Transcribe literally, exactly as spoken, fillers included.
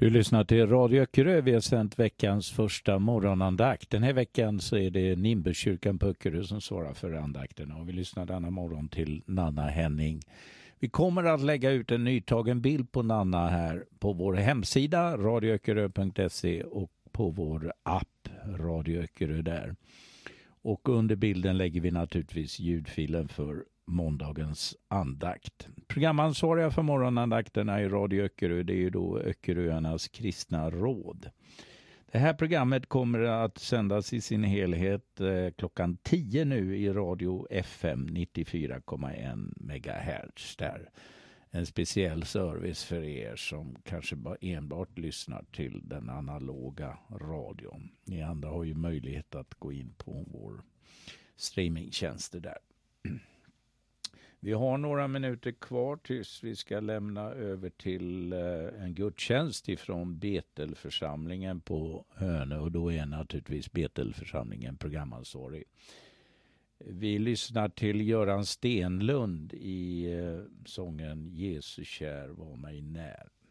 Du lyssnar till Radio Öckerö. Vi har sänt veckans första morgonandakt. Den här veckan så är det Nimbuskyrkan på Öckerö som svarar för andakterna. Och vi lyssnar denna morgon till Nanna Henning. Vi kommer att lägga ut en nytagen bild på Nanna här på vår hemsida radio öckerö punkt se och på vår app Radio Öckerö där. Och under bilden lägger vi naturligtvis ljudfilen för måndagens andakt. Programansvariga för morgonandakterna i Radio Öckerö, det är ju då Öckeröarnas kristna råd. Det här programmet kommer att sändas i sin helhet eh, klockan tio nu i Radio F M nittiofyra komma ett megahertz där. En speciell service för er som kanske bara enbart lyssnar till den analoga radion. Ni andra har ju möjlighet att gå in på vår streamingtjänster där. Vi har några minuter kvar tills vi ska lämna över till en gudstjänst ifrån Betelförsamlingen på Hönö, och då är naturligtvis Betelförsamlingen programansvarig. Vi lyssnar till Göran Stenlund i sången Jesus kär var mig när.